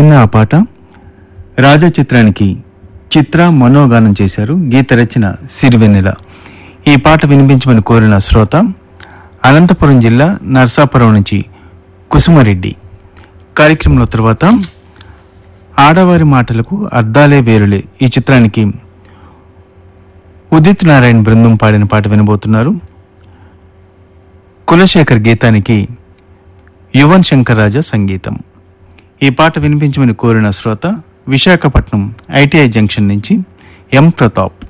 విన్న ఆ పాట రాజా చిత్రానికి చిత్ర మనోగానం చేశారు. గీత రచన సిరివెన్నెల. ఈ పాట వినిపించమని కోరిన శ్రోత అనంతపురం జిల్లా నర్సాపురం నుంచి కుసుమరెడ్డి. కార్యక్రమంలో తర్వాత ఆడవారి మాటలకు అద్దాలే వేరులే ఈ చిత్రానికి ఉదిత్ నారాయణ బృందం పాడిన పాట వినబోతున్నారు. కులశేఖర్ గీతానికి యువన్ శంకర్ రాజా సంగీతం. ఈ పాట వినిపించమని కోరిన శ్రోత విశాఖపట్నం ఐటీఐ జంక్షన్ నుంచి ఎం ప్రతాప్.